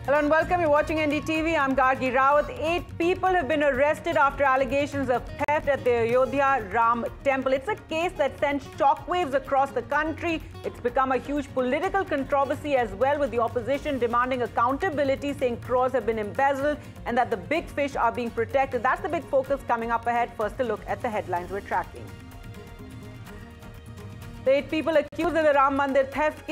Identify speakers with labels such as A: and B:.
A: Hello and welcome. You're watching NDTV. I'm Gargi Rawat. 8 people have been arrested after allegations of theft at the Ayodhya Ram Temple. It's a case that sent shockwaves across the country. It's become a huge political controversy as well, with the opposition demanding accountability, saying crores have been embezzled and that the big fish are being protected. That's the big focus coming up ahead. First, a look at the headlines we're tracking. The 8 people accused of the Ram Mandir theft case